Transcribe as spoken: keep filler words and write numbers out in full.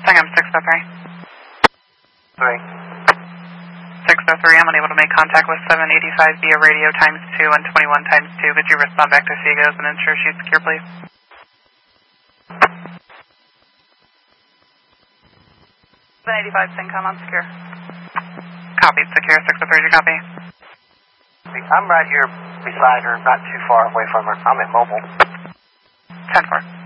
I'm six oh three. Three. six oh three, I'm unable to make contact with seven eighty-five via radio times two and twenty-one times two. Could you respond back to Seagos and ensure she's secure, please? seven eighty-five, Syncom, I'm secure. Copy, secure, six oh three, did you copy? I'm right here beside her, not too far away from her. I'm at mobile. ten four.